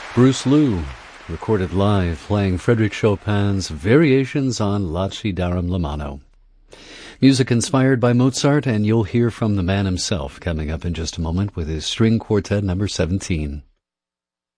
Bruce Lou, recorded live playing Frédéric Chopin's Variations on Lacidarum Lamano. Music inspired by Mozart, and you'll hear from the man himself coming up in just a moment with his String Quartet number 17.